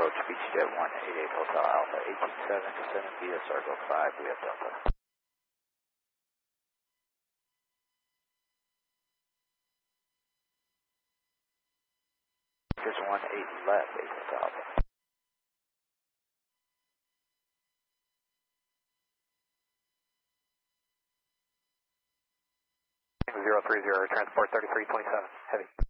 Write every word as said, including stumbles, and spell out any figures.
approach Beachjet one eight eight Hotel Alpha, eighteen seven descending via Circle five, we have Delta. Just one eight left, eight Hotel Alpha. zero three zero, transport thirty-three twenty-seven, heavy.